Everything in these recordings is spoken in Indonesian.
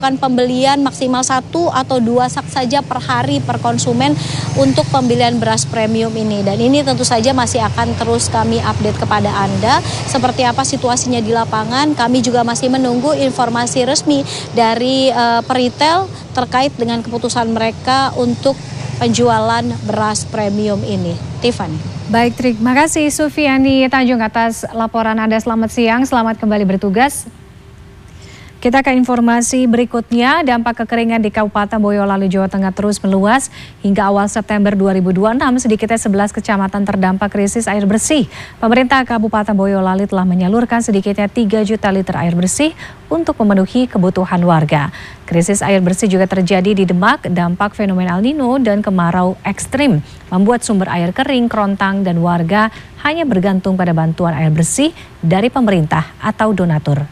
Pembelian maksimal 1 atau 2 sak saja per hari per konsumen untuk pembelian beras premium ini. Dan ini tentu saja masih akan terus kami update kepada Anda seperti apa situasinya di lapangan. Kami juga masih menunggu informasi resmi dari peritel terkait dengan keputusan mereka untuk penjualan beras premium ini. Tiffany. Baik, terima kasih Sufiani Tanjung atas laporan Anda. Selamat siang, selamat kembali bertugas. Kita ke informasi berikutnya. Dampak kekeringan di Kabupaten Boyolali, Jawa Tengah terus meluas. Hingga awal September 2026, sedikitnya 11 kecamatan terdampak krisis air bersih. Pemerintah Kabupaten Boyolali telah menyalurkan sedikitnya 3 juta liter air bersih untuk memenuhi kebutuhan warga. Krisis air bersih juga terjadi di Demak. Dampak fenomena El Nino dan kemarau ekstrim membuat sumber air kering, kerontang, dan warga hanya bergantung pada bantuan air bersih dari pemerintah atau donatur.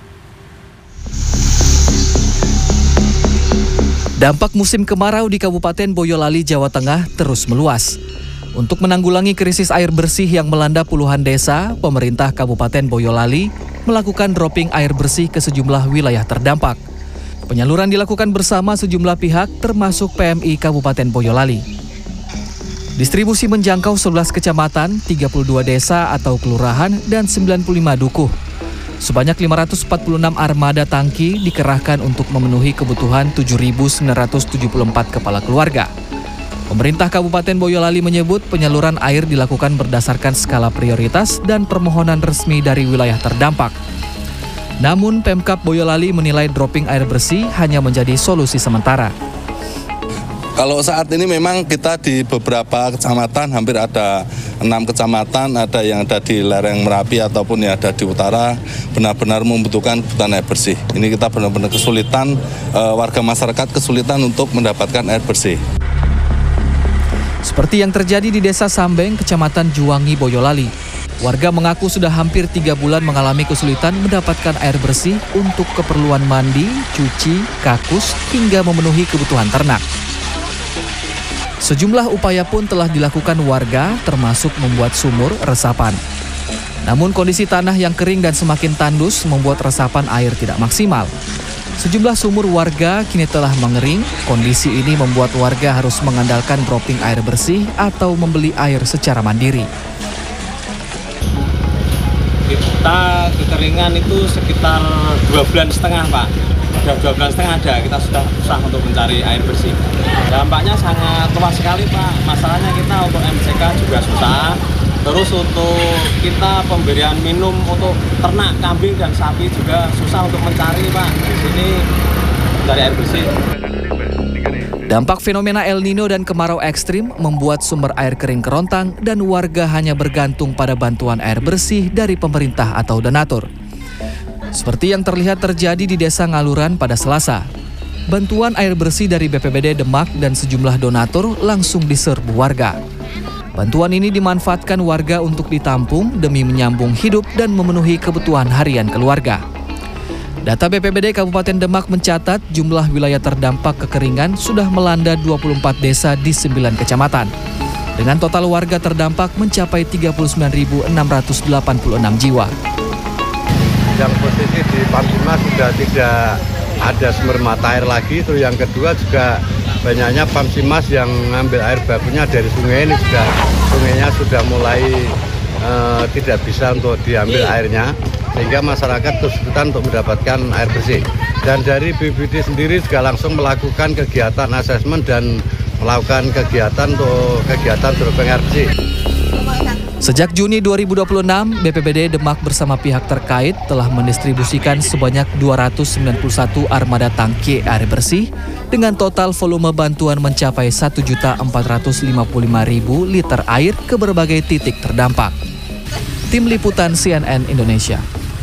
Dampak musim kemarau di Kabupaten Boyolali, Jawa Tengah terus meluas. Untuk menanggulangi krisis air bersih yang melanda puluhan desa, pemerintah Kabupaten Boyolali melakukan dropping air bersih ke sejumlah wilayah terdampak. Penyaluran dilakukan bersama sejumlah pihak termasuk PMI Kabupaten Boyolali. Distribusi menjangkau 11 kecamatan, 32 desa atau kelurahan, dan 95 dukuh. Sebanyak 546 armada tangki dikerahkan untuk memenuhi kebutuhan 7.974 kepala keluarga. Pemerintah Kabupaten Boyolali menyebut penyaluran air dilakukan berdasarkan skala prioritas dan permohonan resmi dari wilayah terdampak. Namun Pemkab Boyolali menilai dropping air bersih hanya menjadi solusi sementara. Kalau saat ini memang kita di beberapa kecamatan, hampir ada 6 kecamatan, ada yang ada di lereng Merapi ataupun yang ada di utara, benar-benar membutuhkan kebutuhan air bersih. Ini kita benar-benar kesulitan, warga masyarakat kesulitan untuk mendapatkan air bersih. Seperti yang terjadi di Desa Sambeng, Kecamatan Juwangi, Boyolali. Warga mengaku sudah hampir 3 bulan mengalami kesulitan mendapatkan air bersih untuk keperluan mandi, cuci, kakus, hingga memenuhi kebutuhan ternak. Sejumlah upaya pun telah dilakukan warga, termasuk membuat sumur resapan. Namun kondisi tanah yang kering dan semakin tandus membuat resapan air tidak maksimal. Sejumlah sumur warga kini telah mengering. Kondisi ini membuat warga harus mengandalkan dropping air bersih atau membeli air secara mandiri. Kita kekeringan itu sekitar 2,5 bulan, Pak. Sudah 2,5 bulan ada, kita sudah susah untuk mencari air bersih. Dampaknya sangat luas sekali, Pak. Masalahnya kita untuk MCK juga susah. Terus untuk kita pemberian minum untuk ternak, kambing dan sapi juga susah untuk mencari, Pak. Di sini mencari air bersih. Dampak fenomena El Nino dan kemarau ekstrim membuat sumber air kering kerontang dan warga hanya bergantung pada bantuan air bersih dari pemerintah atau donatur. Seperti yang terlihat terjadi di Desa Ngaluran pada Selasa. Bantuan air bersih dari BPBD Demak dan sejumlah donatur langsung diserbu warga. Bantuan ini dimanfaatkan warga untuk ditampung demi menyambung hidup dan memenuhi kebutuhan harian keluarga. Data BPBD Kabupaten Demak mencatat jumlah wilayah terdampak kekeringan sudah melanda 24 desa di 9 kecamatan. Dengan total warga terdampak mencapai 39.686 jiwa. Yang posisi di Pamsimas sudah tidak ada sumber mata air lagi. Terus yang kedua juga banyaknya Pamsimas yang ngambil air bakunya dari sungai ini, sungainya sudah mulai tidak bisa untuk diambil airnya, sehingga masyarakat kesulitan untuk mendapatkan air bersih. Dan dari BPBD sendiri juga langsung melakukan kegiatan asesmen dan melakukan kegiatan dropping air bersih. Sejak Juni 2026, BPBD Demak bersama pihak terkait telah mendistribusikan sebanyak 291 armada tangki air bersih dengan total volume bantuan mencapai 1.455.000 liter air ke berbagai titik terdampak. Tim Liputan CNN Indonesia.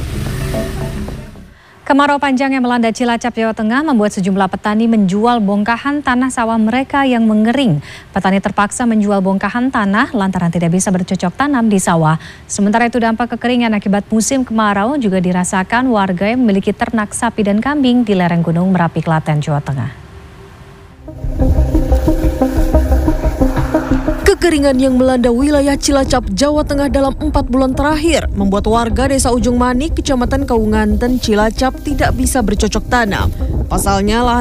Kemarau panjang yang melanda Cilacap, Jawa Tengah membuat sejumlah petani menjual bongkahan tanah sawah mereka yang mengering. Petani terpaksa menjual bongkahan tanah lantaran tidak bisa bercocok tanam di sawah. Sementara itu dampak kekeringan akibat musim kemarau juga dirasakan warga yang memiliki ternak sapi dan kambing di lereng Gunung Merapi, Klaten, Jawa Tengah. Kekeringan yang melanda wilayah Cilacap, Jawa Tengah dalam 4 bulan terakhir membuat warga Desa Ujung Manik, Kecamatan Kaunganten, Cilacap tidak bisa bercocok tanam. Pasalnya lahan